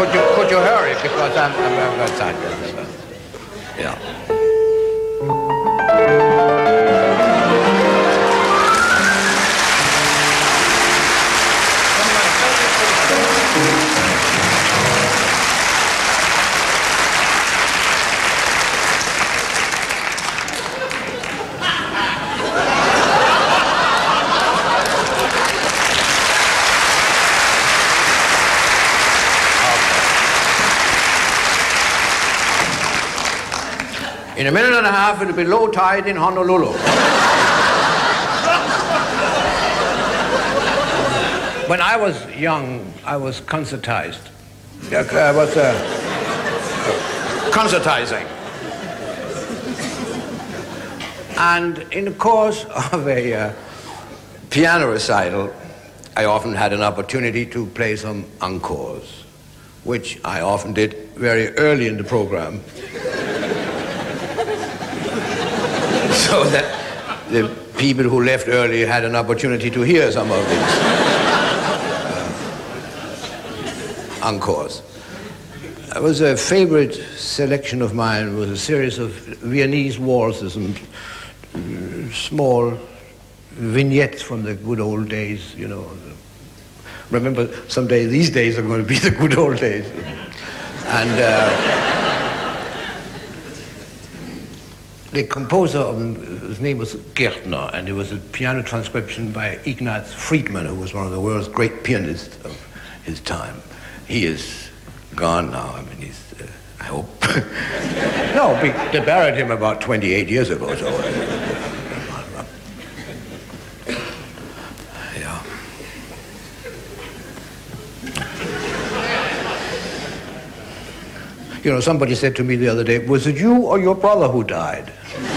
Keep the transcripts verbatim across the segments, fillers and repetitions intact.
could you could you hurry because I'm I'm outside. Yeah. In a minute and a half, it'll be low tide in Honolulu. When I was young, I was concertized. I was uh, concertizing. And in the course of a uh, piano recital, I often had an opportunity to play some encores, which I often did very early in the program. So that the people who left early had an opportunity to hear some of these uh, encores. It was a favorite selection of mine. It was a series of Viennese waltzes and uh, small vignettes from the good old days, you know. Remember, someday these days are going to be the good old days. And uh, the composer of them, his name was Gertner, and it was a piano transcription by Ignaz Friedman, who was one of the world's great pianists of his time. He is gone now. I mean, he's, uh, I hope. No, they buried him about twenty-eight years ago, so. Yeah. You know, somebody said to me the other day, was it you or your brother who died?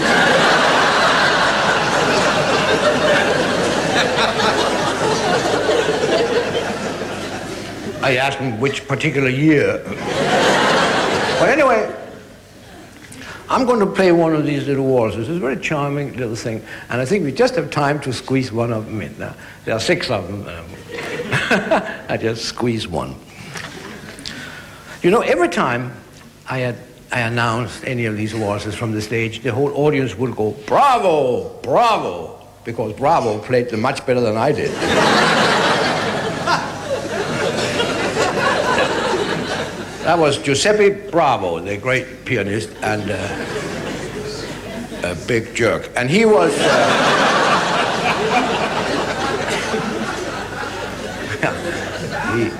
I asked him which particular year. But anyway, I'm going to play one of these little waltzes. It's a very charming little thing, and I think we just have time to squeeze one of them in. Now, there are six of them. I just squeeze one. You know, every time I had I announced any of these waltzes from the stage, the whole audience would go, bravo, bravo, because Bravo played them much better than I did. That was Giuseppe Bravo, the great pianist and uh, a big jerk. And he was... Uh, he,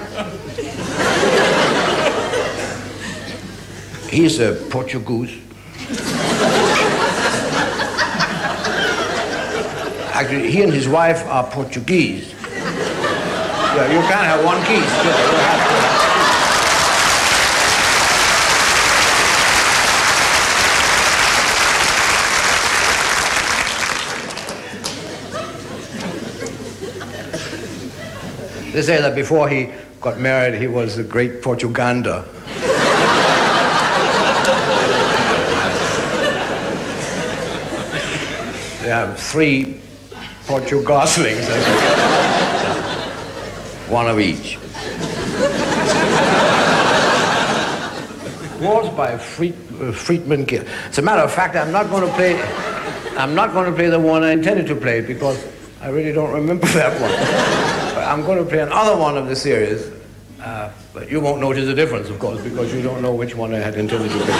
He's a Portuguese. Actually, he and his wife are Portuguese. Yeah, you can't have one key. You have to have... They say that before he got married, he was a great Portuganda. They have three Portugoslings, one of each. Waltz by Fried, uh, Friedman. As a matter of fact, I'm not going to play. I'm not going to play the one I intended to play because I really don't remember that one. But I'm going to play another one of the series, uh, but you won't notice the difference, of course, because you don't know which one I had intended to play.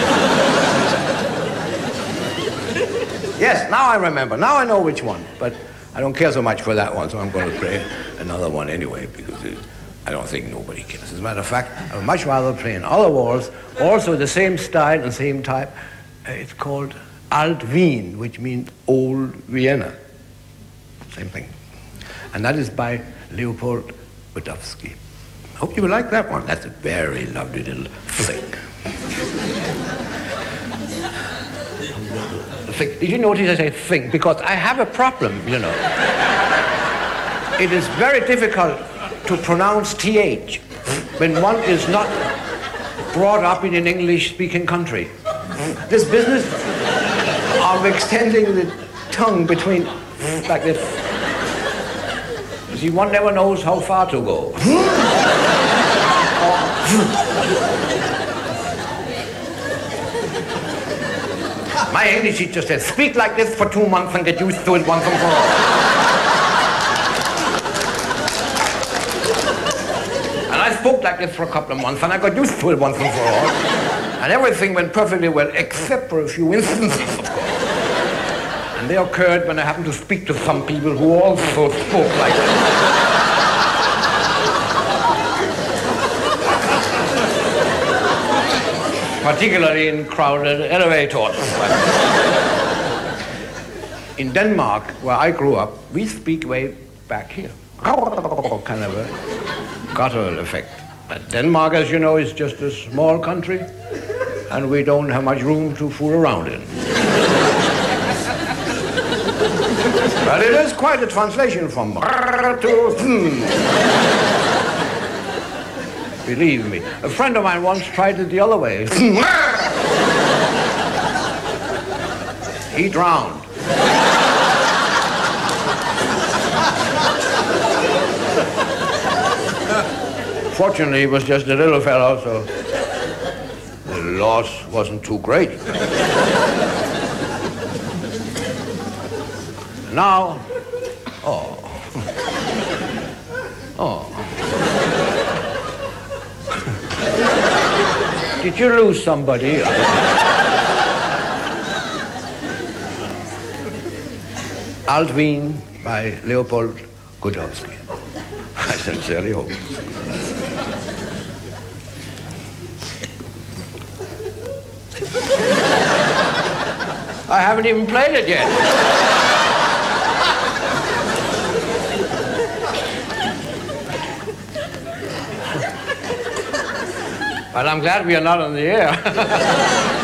Yes, now I remember. Now I know which one. But I don't care so much for that one, so I'm going to play another one anyway, because it, I don't think nobody cares. As a matter of fact, I would much rather play an other waltz, also the same style and same type. Uh, it's called Alt Wien, which means Old Vienna. Same thing. And that is by Leopold Wadowski. I hope you will like that one. That's a very lovely little thing. Did you notice I say thing? Because I have a problem, you know. It is very difficult to pronounce T H when one is not brought up in an English-speaking country. This business of extending the tongue between, like this. You see, one never knows how far to go. My English teacher said, speak like this for two months and get used to it once and for all. And I spoke like this for a couple of months and I got used to it once and for all. And everything went perfectly well, except for a few instances, of course. And they occurred when I happened to speak to some people who also spoke like this. Particularly in crowded elevators. In Denmark, where I grew up, we speak way back here. Kind of a guttural effect. But Denmark, as you know, is just a small country, and we don't have much room to fool around in. But it is quite a translation from to hmm. Believe me. A friend of mine once tried it the other way. He drowned. Fortunately, he was just a little fellow, so the loss wasn't too great. Now, oh, oh. Did you lose somebody? Altvin by Leopold Godowsky. I sincerely hope. I haven't even played it yet. But I'm glad we are not on the air.